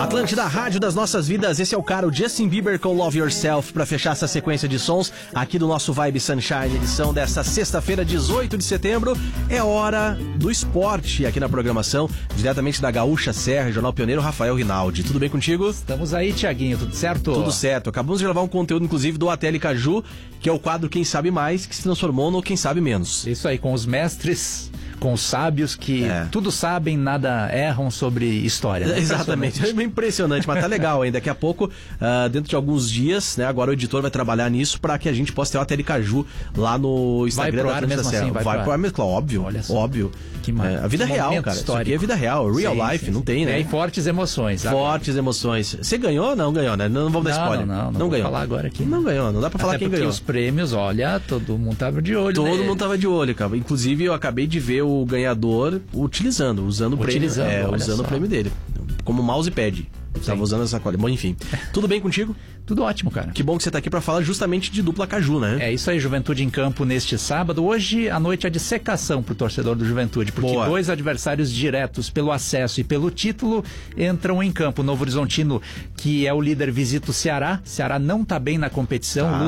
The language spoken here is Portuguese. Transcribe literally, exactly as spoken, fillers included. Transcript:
Atlântida, rádio das nossas vidas. Esse é o cara, o Justin Bieber com Love Yourself, pra fechar essa sequência de sons aqui do nosso Vibe Sunshine, edição dessa sexta-feira, dezoito de setembro. É hora do esporte aqui na programação, diretamente da Gaúcha Serra, Jornal Pioneiro, Rafael Rinaldi. Tudo bem contigo? Estamos aí, Tiaguinho, tudo certo? Tudo certo. Acabamos de gravar um conteúdo, inclusive, do Ateli Caju, que é o quadro Quem Sabe Mais, que se transformou no Quem Sabe Menos. Isso aí, com os mestres, com os sábios que É. tudo sabem, nada erram sobre história. Né? Exatamente, é impressionante, mas tá legal ainda. Daqui a pouco, uh, dentro de alguns dias, né, agora o editor vai trabalhar nisso para que a gente possa ter o Ateli Caju lá no Instagram vai pro ar mesmo Serra. assim, vai, vai pro ar mesmo, claro, óbvio, Olha só. óbvio. Que mar... é, a vida que real, cara, histórico. isso aqui é vida real, real sim, life, sim, não sim. tem, né? Tem fortes emoções. Fortes agora. emoções. Você ganhou? Não ganhou, né? Não, não vamos dar Não, spoiler. não, não, não vou ganhou. falar agora aqui. Não ganhou, não dá pra falar Até quem porque ganhou. os prêmios, olha, todo mundo tava de olho. Todo né? mundo tava de olho, cara. Inclusive, eu acabei de ver o ganhador utilizando, usando o Utilizando, prêmio. É, olha usando só. o prêmio dele. Como mousepad. Estava usando essa sacola. Bom, enfim. Tudo bem contigo? Tudo ótimo, cara. Que bom que você tá aqui pra falar justamente de dupla Caju, né? É isso aí, Juventude em campo neste sábado. Hoje a noite é de secação pro torcedor do Juventude, porque Boa. dois adversários diretos pelo acesso e pelo título entram em campo. O Novo Horizontino, que é o líder, visita o Ceará. Ceará não tá bem na competição, Tá.